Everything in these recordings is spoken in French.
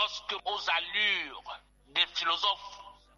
lorsque, aux allures des philosophes,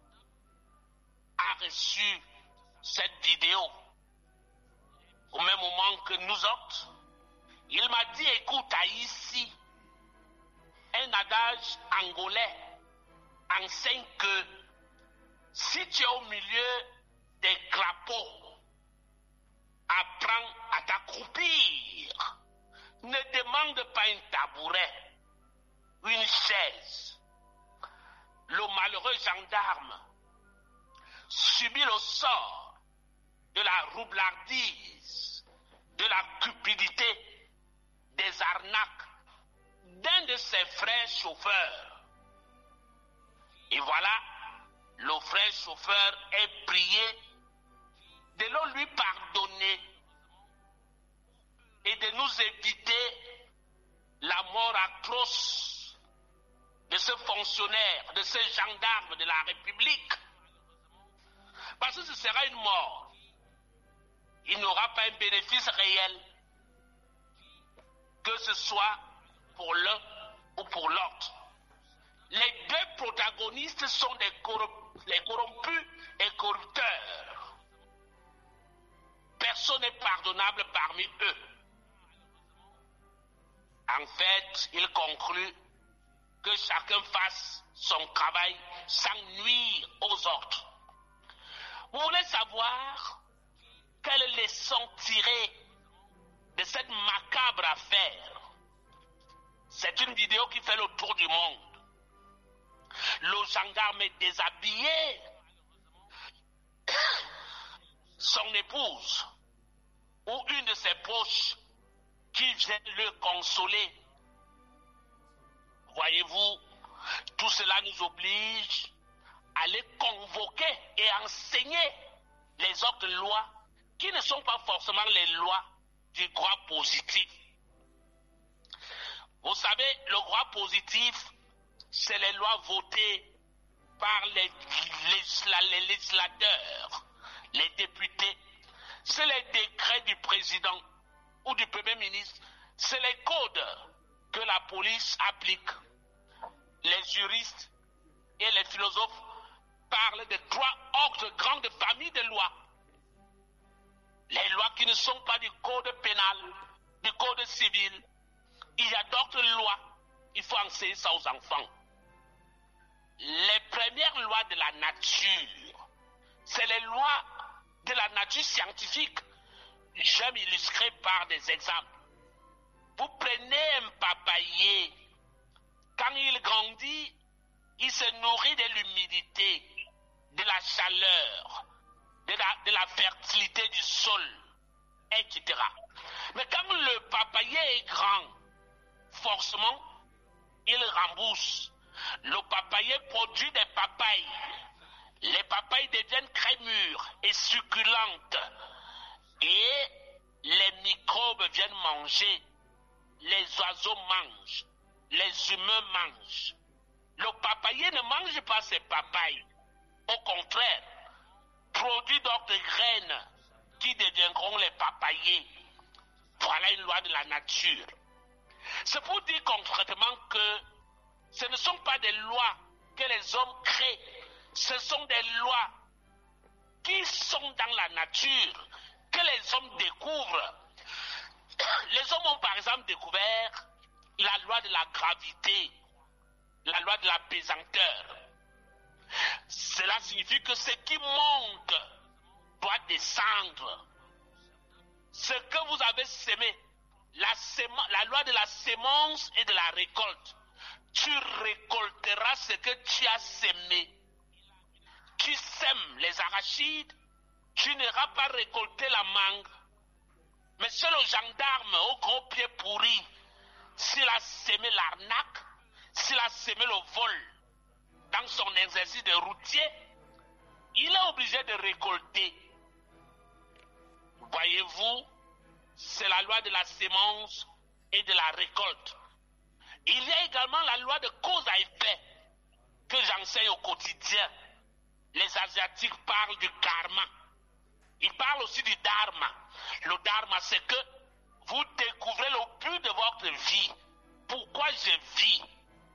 a reçu cette vidéo, au même moment que nous autres, il m'a dit, écoute, ici, un adage angolais enseigne que si tu es au milieu des crapauds, apprends à t'accroupir. Ne demande pas un tabouret, une chaise. Le malheureux gendarme subit le sort de la roublardise, de la cupidité, des arnaques d'un de ses frères chauffeurs. Et voilà, le frère chauffeur est prié de le lui pardonner et de nous éviter la mort atroce de ce fonctionnaire, de ce gendarme de la République. Parce que ce sera une mort. Il n'aura pas un bénéfice réel, que ce soit pour l'un ou pour l'autre. Les deux protagonistes sont les corrompus et corrupteurs. Personne n'est pardonnable parmi eux. En fait, il conclut que chacun fasse son travail sans nuire aux autres. Vous voulez savoir quelle leçon tirer de cette macabre affaire? C'est une vidéo qui fait le tour du monde. Le gendarme est déshabillé. Son épouse ou une de ses proches qui vient le consoler. Voyez-vous, tout cela nous oblige à les convoquer et enseigner les autres lois qui ne sont pas forcément les lois du droit positif. Vous savez, le droit positif, c'est les lois votées par les législateurs, les députés. C'est les décrets du président ou du premier ministre. C'est les codes que la police applique. Les juristes et les philosophes parlent de 3 autres grandes familles de lois. Les lois qui ne sont pas du code pénal, du code civil. Il y a d'autres lois. Il faut enseigner ça aux enfants. Les premières lois de la nature, c'est les lois de la nature scientifique. J'aime illustrer par des exemples. Vous prenez un papayer. Quand il grandit, il se nourrit de l'humidité, de la chaleur, de la fertilité du sol, etc. Mais quand le papayer est grand, forcément, il rembourse. Le papayer produit des papayes. Les papayes deviennent très mûres et succulentes. Et les microbes viennent manger. Les oiseaux mangent. Les humains mangent. Le papayer ne mange pas ses papayes. Au contraire, produit d'autres graines qui deviendront les papayers. Voilà une loi de la nature. C'est pour dire concrètement que ce ne sont pas des lois que les hommes créent. Ce sont des lois qui sont dans la nature, que les hommes découvrent. Les hommes ont par exemple découvert la loi de la gravité, la loi de la pesanteur. Cela signifie que ce qui monte doit descendre. Ce que vous avez sémé, la loi de la sémence et de la récolte, tu récolteras ce que tu as sémé. Tu sèmes les arachides, tu n'iras pas récolter la mangue. Mais c'est le gendarme au gros pied pourri, s'il a sémé l'arnaque, s'il a sémé le vol dans son exercice de routier, il est obligé de récolter. Voyez-vous, c'est la loi de la sémence et de la récolte. Il y a également la loi de cause à effet que j'enseigne au quotidien. Les Asiatiques parlent du karma. Ils parlent aussi du dharma. Le dharma, c'est que vous découvrez le but de votre vie. Pourquoi je vis?